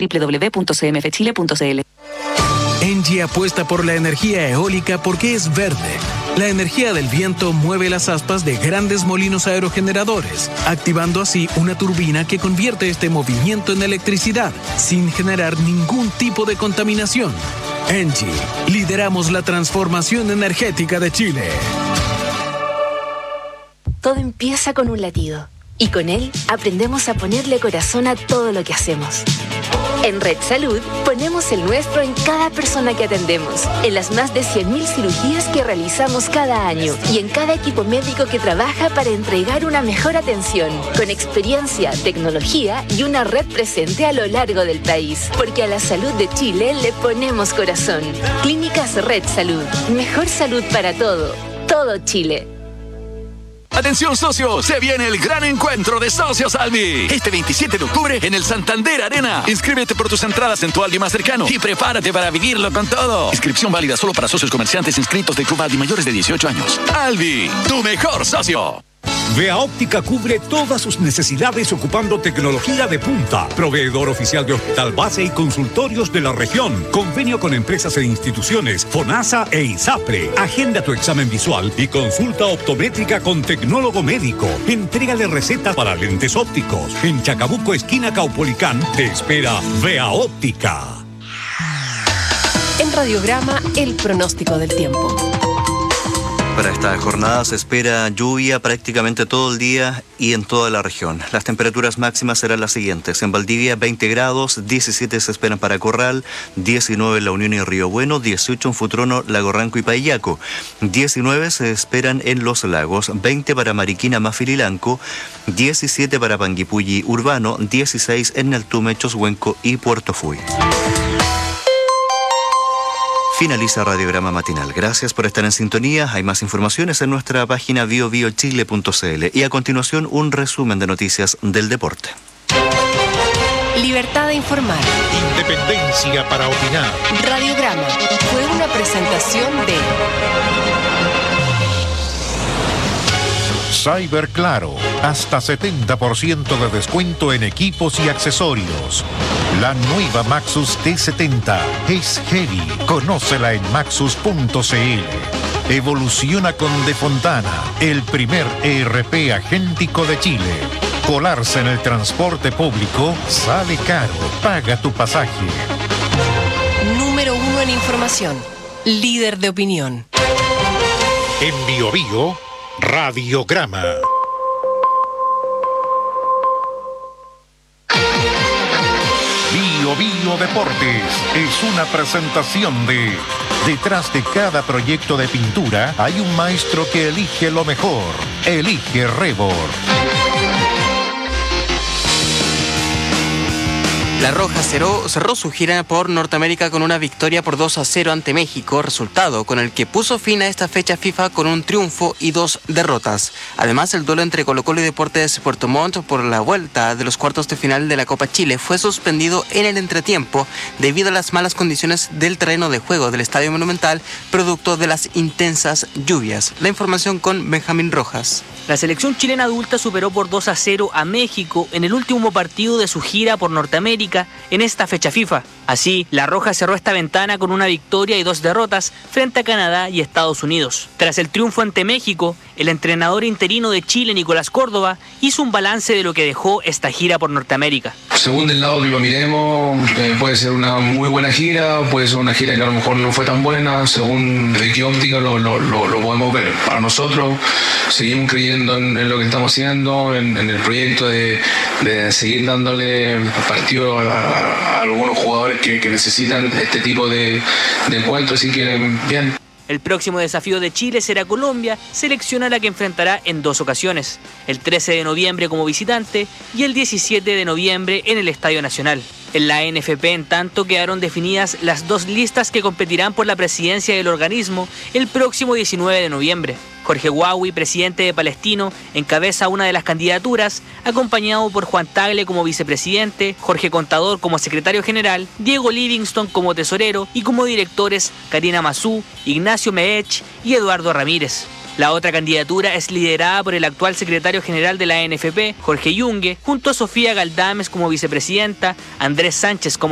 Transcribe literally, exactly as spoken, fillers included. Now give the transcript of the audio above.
doble u doble u doble u punto c m f chile punto c l. Engie apuesta por la energía eólica porque es verde. La energía del viento mueve las aspas de grandes molinos aerogeneradores, activando así una turbina que convierte este movimiento en electricidad, sin generar ningún tipo de contaminación. Engie, lideramos la transformación energética de Chile. Todo empieza con un latido, y con él aprendemos a ponerle corazón a todo lo que hacemos. En Red Salud ponemos el nuestro en cada persona que atendemos, en las más de cien mil cirugías que realizamos cada año y en cada equipo médico que trabaja para entregar una mejor atención, con experiencia, tecnología y una red presente a lo largo del país. Porque a la salud de Chile le ponemos corazón. Clínicas Red Salud. Mejor salud para todo. Todo Chile. Atención socios, se viene el gran encuentro de Socios Albi. Este veintisiete de octubre en el Santander Arena. Inscríbete por tus entradas en tu Albi más cercano y prepárate para vivirlo con todo. Inscripción válida solo para socios comerciantes inscritos de Club Albi mayores de dieciocho años. Albi, tu mejor socio. Vea Óptica cubre todas sus necesidades ocupando tecnología de punta. Proveedor oficial de Hospital Base y consultorios de la región. Convenio con empresas e instituciones, FONASA e ISAPRE. Agenda tu examen visual y consulta optométrica con tecnólogo médico. Entrégale receta para lentes ópticos. En Chacabuco, esquina Caupolicán, te espera Vea Óptica. En Radiograma, el pronóstico del tiempo. Para esta jornada se espera lluvia prácticamente todo el día y en toda la región. Las temperaturas máximas serán las siguientes. En Valdivia veinte grados, diecisiete se esperan para Corral, diecinueve en La Unión y Río Bueno, dieciocho en Futrono, Lago Ranco y Paillaco. diecinueve se esperan en Los Lagos, veinte para Mariquina, Mafililanco, diecisiete para Panguipulli Urbano, dieciséis en Neltume, Choshuenco y Puerto Fuy. Finaliza Radiograma Matinal. Gracias por estar en sintonía. Hay más informaciones en nuestra página bio bio chile punto c l. Y a continuación, un resumen de noticias del deporte. Libertad de informar. Independencia para opinar. Radiograma fue una presentación de Cyber Claro, hasta setenta por ciento de descuento en equipos y accesorios. La nueva Maxus T setenta es heavy. Conócela en maxus punto c l. Evoluciona con De Fontana, el primer E R P agéntico de Chile. Colarse en el transporte público sale caro. Paga tu pasaje. Número uno en información. Líder de opinión. En Bio Bio, Radiograma. Bio Bio Deportes es una presentación de... Detrás de cada proyecto de pintura hay un maestro que elige lo mejor. Elige Rebor. La Roja cerró, cerró su gira por Norteamérica con una victoria por dos a cero ante México, resultado con el que puso fin a esta fecha FIFA con un triunfo y dos derrotas. Además, el duelo entre Colo-Colo y Deportes Puerto Montt por la vuelta de los cuartos de final de la Copa Chile fue suspendido en el entretiempo debido a las malas condiciones del terreno de juego del Estadio Monumental, producto de las intensas lluvias. La información con Benjamín Rojas. La selección chilena adulta superó por dos a cero a México en el último partido de su gira por Norteamérica en esta fecha FIFA. Así, La Roja cerró esta ventana con una victoria y dos derrotas frente a Canadá y Estados Unidos. Tras el triunfo ante México, el entrenador interino de Chile, Nicolás Córdoba, hizo un balance de lo que dejó esta gira por Norteamérica. Según del lado que lo miremos, eh, puede ser una muy buena gira, puede ser una gira que a lo mejor no fue tan buena, según de qué óptica lo, lo, lo, lo podemos ver. Para nosotros, seguimos creyendo en, en lo que estamos haciendo, en, en el proyecto de, de seguir dándole partido a, a, a algunos jugadores que, que necesitan este tipo de, de encuentros, así que bien. El próximo desafío de Chile será Colombia, selección a la que enfrentará en dos ocasiones, el trece de noviembre como visitante y el diecisiete de noviembre en el Estadio Nacional. En la N F P, en tanto, quedaron definidas las dos listas que competirán por la presidencia del organismo el próximo diecinueve de noviembre. Jorge Huawi, presidente de Palestino, encabeza una de las candidaturas, acompañado por Juan Tagle como vicepresidente, Jorge Contador como secretario general, Diego Livingston como tesorero y como directores Karina Mazú, Ignacio Meech y Eduardo Ramírez. La otra candidatura es liderada por el actual secretario general de la N F P, Jorge Yungue, junto a Sofía Galdames como vicepresidenta, Andrés Sánchez como